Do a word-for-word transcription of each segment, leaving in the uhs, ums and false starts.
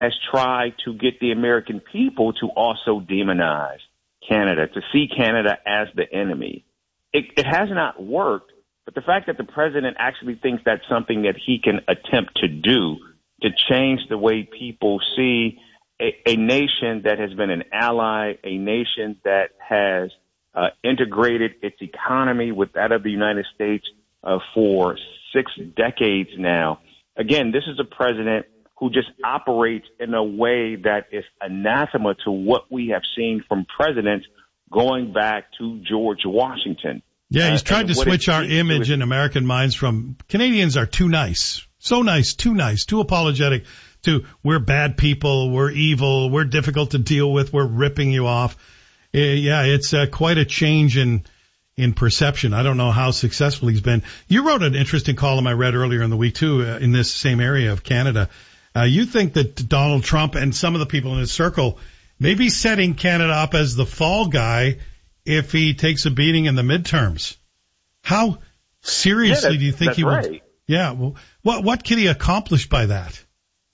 has tried to get the American people to also demonize Canada, to see Canada as the enemy. It, it has not worked, but the fact that the president actually thinks that's something that he can attempt to do to change the way people see a, a nation that has been an ally, a nation that has uh, integrated its economy with that of the United States uh, for six decades now. Again, this is a president who just operates in a way that is anathema to what we have seen from presidents going back to George Washington. Yeah, he's uh, tried to switch our image in American minds from Canadians are too nice, so nice, too nice, too apologetic, to we're bad people, we're evil, we're difficult to deal with, we're ripping you off. Uh, yeah, it's uh, quite a change in in perception. I don't know how successful he's been. You wrote an interesting column I read earlier in the week, too, uh, in this same area of Canada. Uh, you think that Donald Trump and some of the people in his circle may be setting Canada up as the fall guy if he takes a beating in the midterms. How seriously yeah, do you think he right. will? Yeah. Well, what what can he accomplish by that?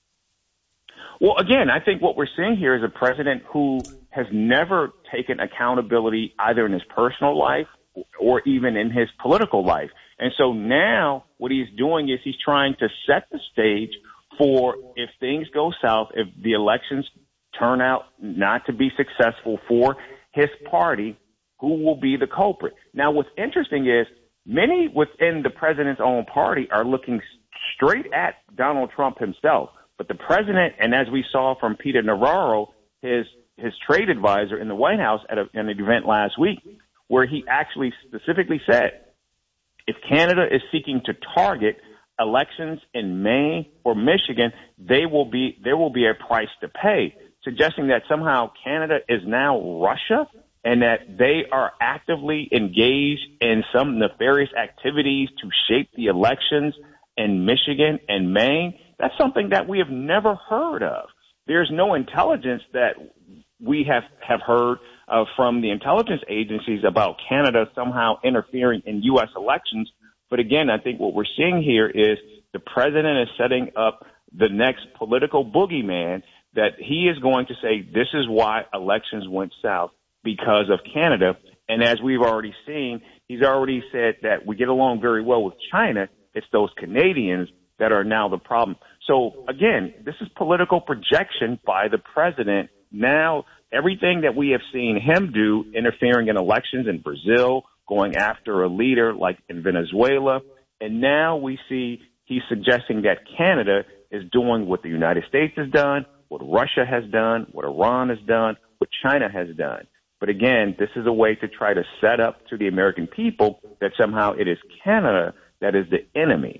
Well, again, I think what we're seeing here is a president who has never taken accountability either in his personal life or even in his political life. And so now what he's doing is he's trying to set the stage for if things go south, if the elections turn out not to be successful for his party, who will be the culprit. Now, what's interesting is many within the president's own party are looking straight at Donald Trump himself. But the president, and as we saw from Peter Navarro, his his trade advisor in the White House at a, an event last week, where he actually specifically said, if Canada is seeking to target elections in Maine or Michigan, they will be there will be a price to pay, suggesting that somehow Canada is now Russia and that they are actively engaged in some nefarious activities to shape the elections in Michigan and Maine. That's something that we have never heard of. There's no intelligence that we have, have heard uh, from the intelligence agencies about Canada somehow interfering in U S elections. But again, I think what we're seeing here is the president is setting up the next political boogeyman that he is going to say this is why elections went south because of Canada. And as we've already seen, he's already said that we get along very well with China. It's those Canadians that are now the problem. So again, this is political projection by the president. Now, everything that we have seen him do, interfering in elections in Brazil, going after a leader like in Venezuela, and now we see he's suggesting that Canada is doing what the United States has done, what Russia has done, what Iran has done, what China has done. But again, this is a way to try to set up to the American people that somehow it is Canada that is the enemy.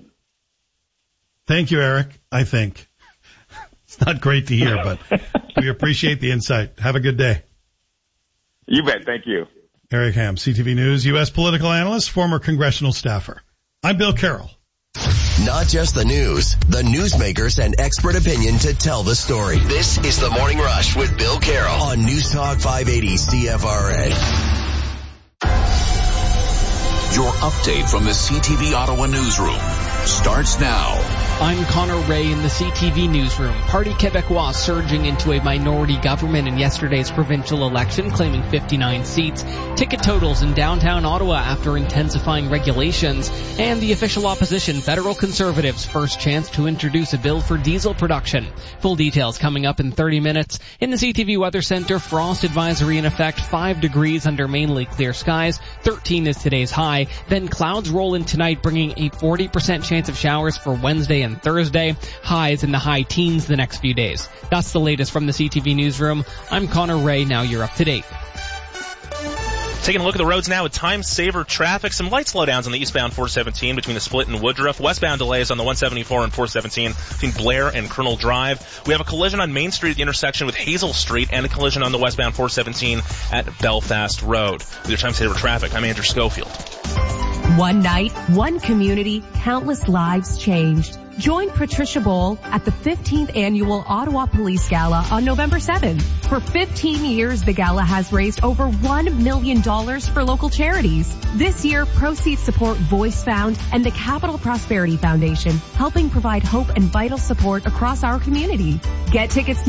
Thank you, Eric, I think. It's not great to hear, but we appreciate the insight. Have a good day. You bet. Thank you. Eric Ham, C T V News, U S political analyst, former congressional staffer. I'm Bill Carroll. Not just the news, the newsmakers and expert opinion to tell the story. This is The Morning Rush with Bill Carroll on News Talk five eighty C F R A. Your update from the C T V Ottawa newsroom starts now. I'm Connor Ray in the C T V newsroom. Parti Québécois surging into a minority government in yesterday's provincial election, claiming fifty-nine seats. Ticket totals in downtown Ottawa after intensifying regulations. And the official opposition, Federal Conservatives' first chance to introduce a bill for diesel production. Full details coming up in thirty minutes. In the C T V Weather Center, frost advisory in effect, five degrees under mainly clear skies. thirteen is today's high. Then clouds roll in tonight, bringing a forty percent chance of showers for Wednesday and Thursday. Highs in the high teens the next few days. That's the latest from the C T V newsroom. I'm Connor Ray. Now you're up to date. Taking a look at the roads now with time saver traffic. Some light slowdowns on the eastbound four seventeen between the Split and Woodruff. Westbound delays on the one seventy-four and four seventeen between Blair and Colonel Drive. We have a collision on Main Street at the intersection with Hazel Street and a collision on the westbound four seventeen at Belfast Road. With your time saver traffic, I'm Andrew Schofield. One night, one community, countless lives changed. Join Patricia Bowl at the fifteenth Annual Ottawa Police Gala on November seventh. For fifteen years, the gala has raised over one million dollars for local charities. This year, proceeds support Voice Found and the Capital Prosperity Foundation, helping provide hope and vital support across our community. Get tickets